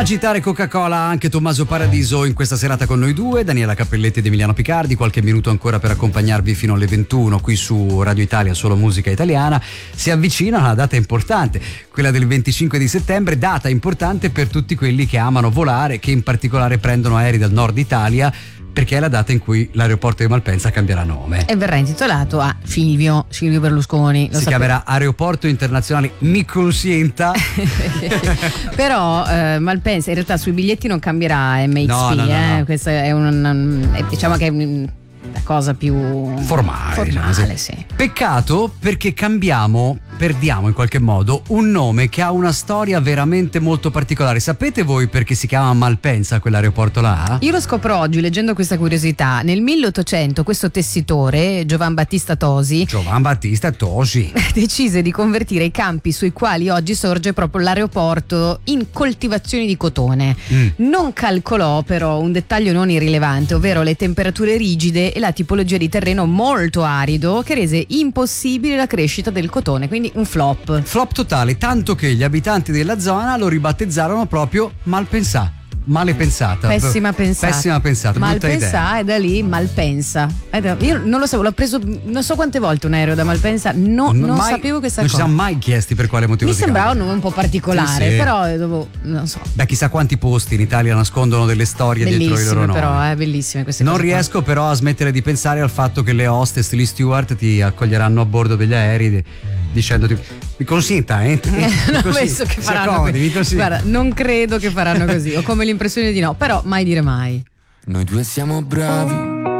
agitare Coca-Cola anche Tommaso Paradiso in questa serata con noi due, Daniela Cappelletti ed Emiliano Picardi, qualche minuto ancora per accompagnarvi fino alle 21 qui su Radio Italia, solo musica italiana. Si avvicina una data importante, quella del 25 di settembre, data importante per tutti quelli che amano volare, che in particolare prendono aerei dal nord Italia, perché è la data in cui l'aeroporto di Malpensa cambierà nome e verrà intitolato a Silvio Berlusconi. Si chiamerà Aeroporto Internazionale Mi Consienta. Però Malpensa in realtà sui biglietti non cambierà MHP, no. Questa è diciamo che è la cosa più formale, sì. Peccato, perché perdiamo in qualche modo un nome che ha una storia veramente molto particolare. Sapete voi perché si chiama Malpensa quell'aeroporto là? Io lo scopro oggi leggendo questa curiosità. Nel 1800 questo tessitore, Giovan Battista Tosi, decise di convertire i campi sui quali oggi sorge proprio l'aeroporto in coltivazioni di cotone. Non calcolò però un dettaglio non irrilevante, ovvero le temperature rigide e la tipologia di terreno molto arido che rese impossibile la crescita del cotone, quindi un flop totale, tanto che gli abitanti della zona lo ribattezzarono proprio Malpensa. Male pensata. Pessima pensata. Malpensa, e da lì Malpensa. Io non lo so, l'ho preso non so quante volte un aereo da Malpensa, non sapevo questa cosa. Non ci siamo mai chiesti per quale motivo. Mi sembrava un nome un po' particolare, sì. Però dopo non so. Beh, chissà quanti posti in Italia nascondono delle storie dietro i loro nomi. Però, bellissime queste cose. Non riesco però a smettere di pensare al fatto che le hostess, gli steward ti accoglieranno a bordo degli aerei dicendoti mi consenta, non penso che faranno così. Guarda, non credo che faranno così, ho come l'impressione di no, però mai dire mai. Noi due siamo bravi